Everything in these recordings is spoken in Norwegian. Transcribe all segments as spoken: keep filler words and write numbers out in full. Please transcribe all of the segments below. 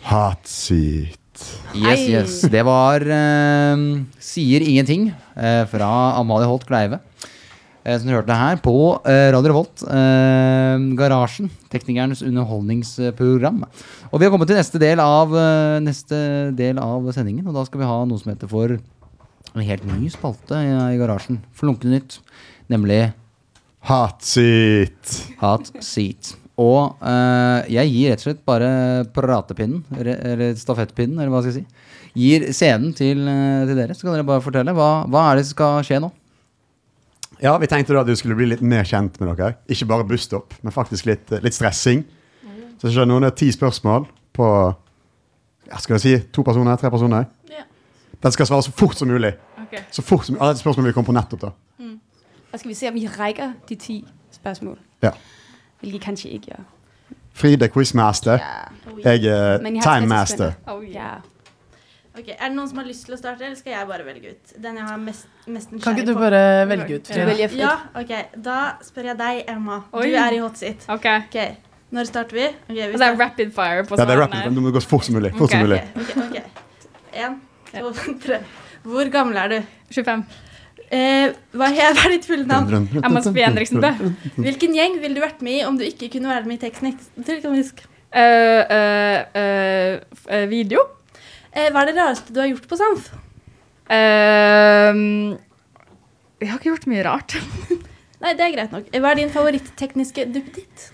Hot seat. Yes, yes. Det var uh, Sier ingenting uh, fra Amalie Holt Kleive. Uh, som du hørte her på uh, Radio Revolt. Uh, Garasjen, teknikernes underholdningsprogram. Og vi har kommet til neste del av uh, neste del av sendingen. Og da skal vi ha noe som heter for en helt ny spalte i, i Garasjen. Flunkende nytt. Nemlig Hot seat. Hot seat. Og uh, jeg gir rett og slett bare pratepinnen, eller stafettpinnen, eller hva skal jeg si. Gir scenen til, uh, til dere, så kan dere bare fortelle. Hva, hva er det som skal skje nå? Ja, vi tenkte da at du skulle bli litt mer kjent med dere. Ikke bare busstopp, men faktisk litt, litt stressing. Så skjer noen ti spørsmål på, ja, skal jeg si, to personer, tre personer. Ja. Den skal svare så fort som mulig. Okay. Så fort som mulig. Alle spørsmål vil komme på nettopp da. Mm. Og skal vi se om vi rækker de ti spørsmål? Ja. Hvilket kanskje ikke gjør. Frida quizmaster. Ja. Oh, jeg er uh, time master. Oh, ja. Ok, er det noen som har lyst til å starte, eller skal jeg bare velge ut? Den jeg har mest, mest nysgjerrig på. Kan ikke du bare velge ut? Ja. ja, ok. Da spør jeg deg, Emma. Oi. Du er i hot seat. Ok. okay. Når starter vi? Okay, vi starter. Det er rapid fire på svarene. Ja, det er rapid fire. Du må gå så fort som mulig. Fort okay. som mulig. Ok, ok. okay. En, to, tre. Hvor gammel er du? tjuefem. Eh, hva er ditt fulle navn? Emma Sofie Henriksen Bø. Hvilken gjeng ville du vært med i om du ikke kunne være med i teknisk? Uh, uh, uh, uh, video. Eh, hva er det rareste du har gjort på Samf? Uh, jeg har ikke gjort mye rart. Nei, det er greit nok. Hva er din favoritt-tekniske duppeditt?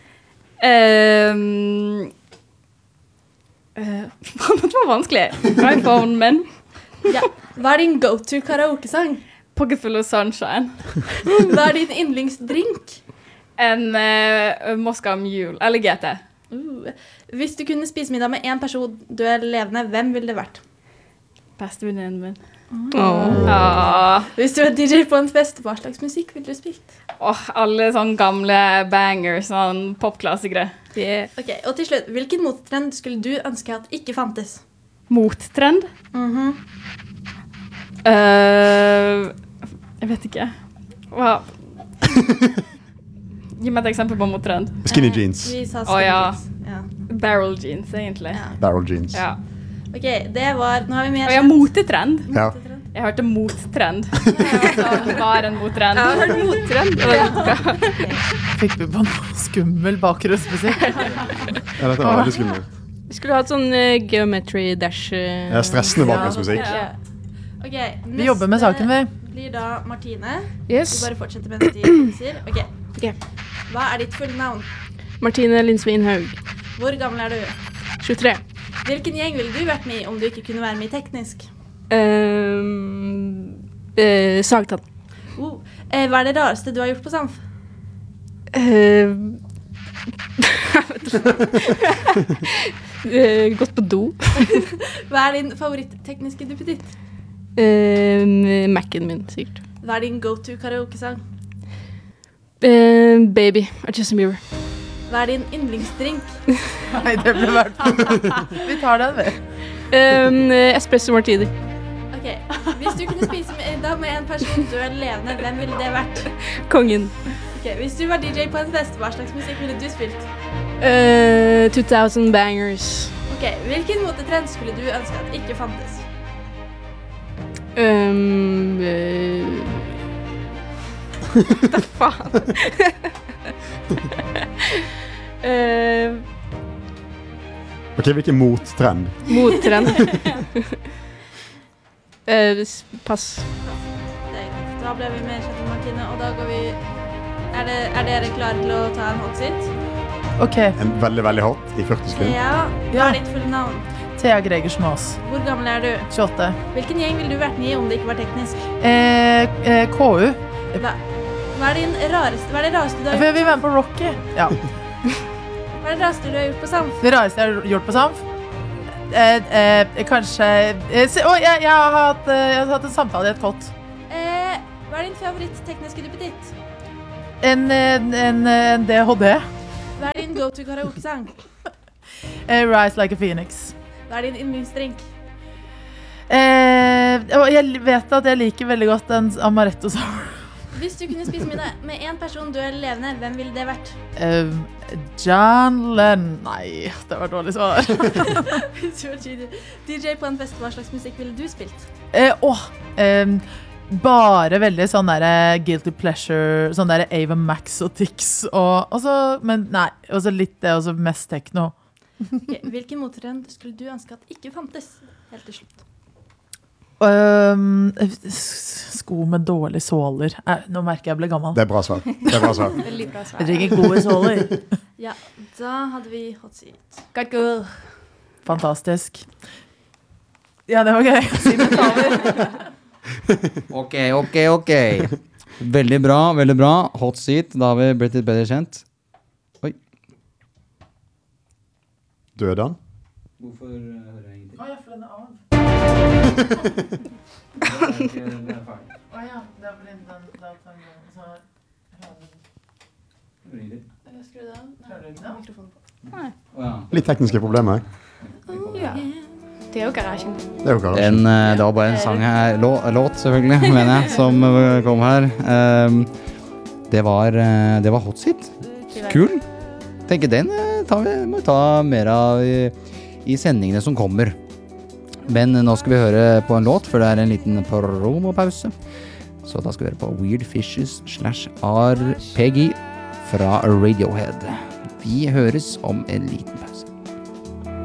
Uh, uh, det var vanskelig. iPhone, men... Ja. Hva er din go-to karaoke-sang? Pocketful of Sunshine. Hva er din yndlingsdrink? En uh, Moscow Mule, eller G T. Uh. Hvis du kunne spise middag med en person du er levende, hvem ville det vært? Beste venninnen min. Oh. Ah. Hvis du er D J på en fest, hva slags musikk ville du spilt? Oh, alle sånne gamle bangers, sånn popklassikere. Yeah. Ok, og til slutt, hvilken mottrend skulle du ønske at ikke fantes? Mottrend? Mhm. Uh, jeg vet ikke. Wow. Gi meg et eksempel på mottrend. Skinny jeans. Vi sa skinny oh, ja. jeans. Ja. Barrel jeans, egentlig. Ja. Barrel jeans. Ja. Ok, det var... Nå har vi mer... Og ja, motetrend. Ja. Jeg hørte mottrend. Det var en mottrend. Ja, jeg hørte mottrend. Ja. Fikk vi på noe skummel bakgrunnsmusikk? Ja, dette var veldig skummelt. Vi skulle ha et sånn uh, geometry dash. Uh, ja, stressende bakgrunnsmusikk. Ja. Ok, vi jobber med saken, vi. Blir da Martine. Yes. Vi bare fortsetter med det de sier. Ok. Okay. Hva er ditt fulle navn? Martine Lindsvin Haug. Hvor gammel er du? tjuetre. Hvilken gjeng ville du vært med i om du ikke kunne være med i teknisk? Um, uh, Sagtann. Oh. Eh, hva er det rareste du har gjort på Samf? Uh, uh, gått på do. Hva er din favoritt-tekniske duppeditt? Uh, Mac'en min, sikkert. Hva er din go-to karaoke-sang? Uh, baby, av Justin Bieber. Hva er din yndlingsdrink? Nei, det ble vært vi tar den, vi. Um, espresso martini. Ok, hvis du kunne spise middag med en person du er levende, hvem ville det vært? Kongen. Ok, hvis du var D J på en fest, hva slags musikk ville du spilt? Uh, two thousand bangers. Ok, hvilken motetrend skulle du ønske at ikke fantes? Um, uh... Hva faen? uh... Ok, hvilken mottrend? Mottrend. uh, pass. Det er greit. Da ble vi med kjent med Martine, og da går vi... Er, det, er dere klare til å ta en hot seat? Ok. En veldig, veldig hot i førti sekunder. Thea, hva er ditt fulle navn? Thea Gregersen Aas. Hvor gammel er du? tjueåtte. Hvilken gjeng ville du vært med i om det ikke var teknisk? Eh, eh, K U. Hva, hva er din rareste, hva er det rareste du har gjort? gjort? Vi vil være med på Rocky. Ja. Hva er det rareste du har gjort på Samf? Det rareste jeg har gjort på Samf? Eh, eh, kanskje... Eh, se, å, jeg, jeg, har hatt, eh, jeg har hatt en samtale i et kott. Eh, hva er din favoritt-tekniske duppeditt? En, en, en, en D H D. Hva er din go-to karaoke-sang? Eh, Rise Like a Phoenix. Hva er din yndlingsdrink? Eh, og jeg vet at jeg liker veldig godt en amaretto sour. Hvis du kunne spise middag med en person du er levende, hvem ville det vært? Uh, John Lennon. Nei, det var dårlig svar. Hvis du var D J på en fest, hva slags musikk ville du spilt? Eh, åh, eh, bare veldig sånn der guilty pleasure, sånn der Ava Max og Tix, og, og så, men nei, og så litt det, og så mest techno. Okay. Hvilken motetrend skulle du ønske at ikke fantes? Helt til slutt. Um, sko med dårlige såler. Eh, nå merker jeg jeg ble gammel. Det er bra svar. Det er bra svar. Veldig bra svar. Jeg trenger gode såler. Ja, da hadde vi hot seat. Godt gået. Fantastisk. Ja, det var gøy. Simen taler. Ok, ok, ok. Veldig bra, veldig bra. Hot seat, da har vi blitt litt bedre kjent. Oi. Døde han? Hvorfor hører jeg ingenting? Åja, for den er av. Det er ikke, det er ferdig. Åja, det er fordi den, da tar vi den, så Det ringer. Skru det av. hører du ikke det? Mikrofonen på. Å ja. Litt tekniske problemer. Ja. Det er jo garasjen. Det er jo garasjen. En, eh, det var bare en sang her, lå, låt selvfølgelig, mener jeg, som eh, kom her. Um, det var, eh, det var hot seat. Kul. Tenker den eh, tar vi, må vi ta mer av i, i sendingene som kommer. Men nå skal vi høre på en låt, for det er en liten promopause. Så da skal vi høre på Weird Fishes slash R P G fra Radiohead. Vi høres om en liten pause.